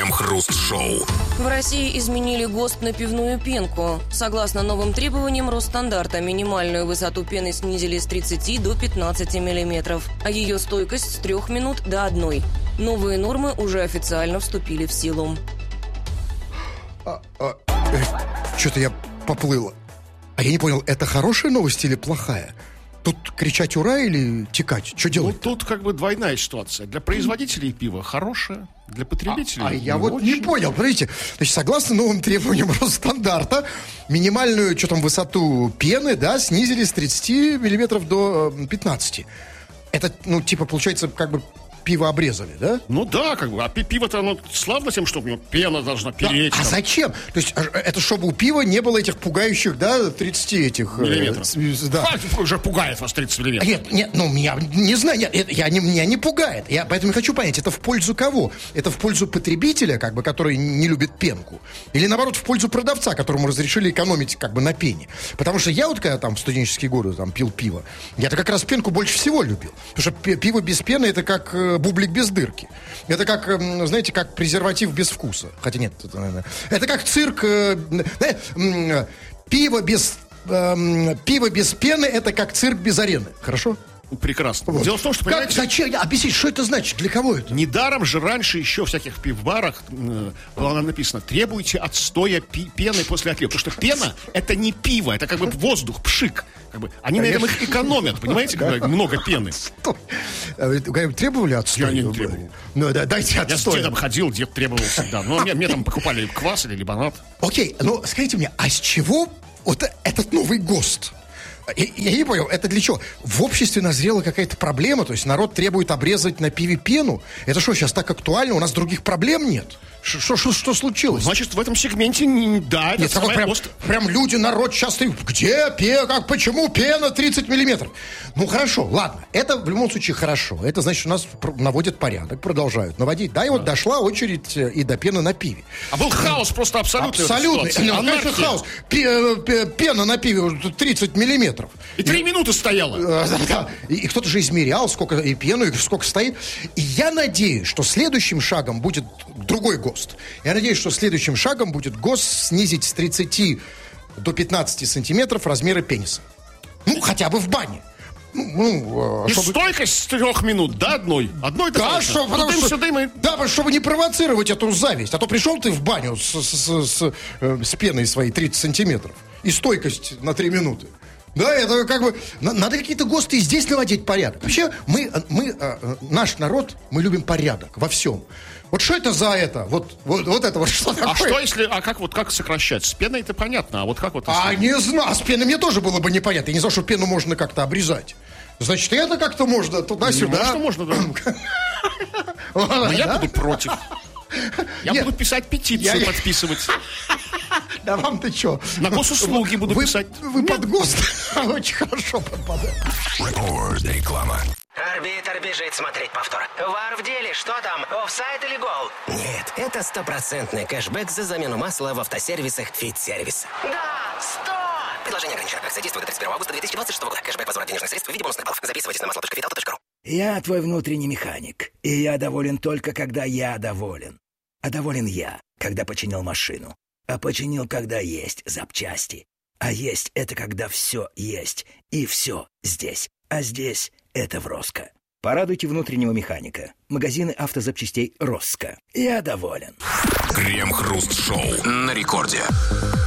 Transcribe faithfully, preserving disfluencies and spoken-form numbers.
Крем-хруст-шоу. В России изменили ГОСТ на пивную пенку. Согласно новым требованиям Росстандарта, минимальную высоту пены снизили с тридцати до пятнадцати миллиметров, а ее стойкость с трех минут до одной. Новые нормы уже официально вступили в силу. А, а, э, что-то я поплыла. А я не понял, это хорошая новость или плохая? Тут кричать «ура» или текать? Что делать? Ну, тут как бы двойная ситуация. Для производителей пива хорошая, для потребителей... А, а я вот очень. не понял, смотрите. Значит, согласно новым требованиям Росстандарта, минимальную, что там, высоту пены, да, снизили с тридцати миллиметров до пятнадцати. Это, ну, типа, получается, как бы пиво обрезали, да? Ну да, как бы. А пиво-то оно славно тем, что у него пена должна переть. Да, а зачем? То есть это чтобы у пива не было этих пугающих, да, тридцати этих... Миллиметров. Э, да. А, уже пугает вас тридцать миллиметров. Нет, нет, ну, меня, не знаю, нет, это, я, не, меня не пугает. Я поэтому и хочу понять, это в пользу кого? Это в пользу потребителя, как бы, который не любит пенку? Или, наоборот, в пользу продавца, которому разрешили экономить, как бы, на пене? Потому что я вот, когда там в студенческие годы там пил пиво, я-то как раз пенку больше всего любил. Потому что пиво без пены — это как э, бублик без дырки. Это как, знаете, как презерватив без вкуса. Хотя нет, это, наверное, это как цирк. Э, э, пиво без э, пиво без пены — это как цирк без арены. Хорошо? Прекрасно. Вот. Дело в том, что, как, зачем? Объясните, что это значит? Для кого это? Недаром же раньше еще в всяких пивбарах э, было написано: требуйте отстоя пи- пены после отлива. Потому что пена — это не пиво, это как бы воздух, пшик. Как бы. Они Конечно. на этом их экономят, понимаете, когда много пены. Требовали отстоя? Я не требовал. Ну, да, дайте отстой. Я с дедом ходил, дед требовал всегда. Но мне, мне там покупали квас или лимонад. Окей, ну скажите мне, а с чего вот этот новый ГОСТ? Я, я не понял, это для чего? В обществе назрела какая-то проблема, то есть народ требует обрезать на пиве пену. Это что, сейчас так актуально? У нас других проблем нет? Что, что, что случилось? Значит, в этом сегменте, да, нет, это прям, ГОСТ. прям люди, народ часто, где пена, как, почему пена тридцать миллиметров? Ну, хорошо, ладно, это в любом случае хорошо. Это значит, у нас наводят порядок, продолжают наводить. Да, и вот дошла очередь и до пены на пиве. А был хаос просто абсолютный. Абсолютный, ну, конечно, хаос. Пена на пиве тридцать миллиметров. И три минуты стояла. Да, и, и кто-то же измерял, сколько и пену, и сколько стоит. И я надеюсь, что следующим шагом будет другой ГОСТ. Я надеюсь, что следующим шагом будет ГОСТ снизить с тридцати до пятнадцати сантиметров размеры пениса. Ну, хотя бы в бане. Ну, и чтобы... стойкость с трех минут, да, одной? Одной да, что, потому дым, что, дым, и... да, чтобы не провоцировать эту зависть. А то пришел ты в баню с, с, с, с, с пеной своей тридцать сантиметров. И стойкость на три минуты. Да, это как бы... Надо какие-то ГОСТы и здесь наводить порядок. Вообще, мы, мы, наш народ, мы любим порядок во всем. Вот что это за это? Вот, вот, вот это вот что такое? А что если... А как вот как сокращать? С пеной это понятно, а вот как вот... А если... не знаю, с пеной мне тоже было бы непонятно. Я не знал, что пену можно как-то обрезать. Значит, это как-то можно туда-сюда. Можно, можно, да. Но я буду против. Я буду писать петицию, подписывать. Да вам-то что? На госуслуги буду вы, писать. Вы Нет. под ГОСТ очень хорошо попадаете. Реклама. Арбитр бежит смотреть повтор. Вар в деле, что там, офсайд или гол? Нет, это стопроцентный кэшбэк за замену масла в автосервисах Фит-сервис. Да, сто! Предложение ограничено. Акция действует до тридцать первого августа две тысячи двадцать шестого года. Кэшбэк возврат денежных средств в виде бонусных баллов. Записывайтесь на масло точка виталта точка ру. Я твой внутренний механик, и я доволен только, когда я доволен. А доволен я, когда починил машину. А починил, когда есть запчасти. А есть — это когда все есть. И все здесь. А здесь — это в Роско. Порадуйте внутреннего механика. Магазины автозапчастей Роско. Я доволен. Крем-хруст-шоу на рекорде.